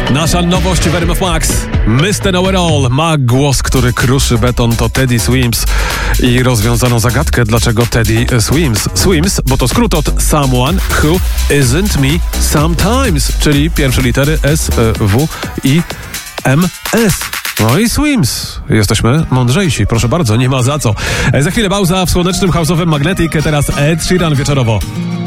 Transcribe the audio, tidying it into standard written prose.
Nasza nowość w RMF Max. Mr. Know It All ma głos, który kruszy beton, to Teddy Swims. I rozwiązano zagadkę, dlaczego Teddy Swims. Swims, bo to skrót od Someone Who Isn't Me Sometimes, czyli pierwsze litery S, W i M, S. No i Swims. Jesteśmy mądrzejsi. Proszę bardzo, nie ma za co. Za chwilę pauza w słonecznym house'owym Magnetic. Teraz Ed Sheeran wieczorowo.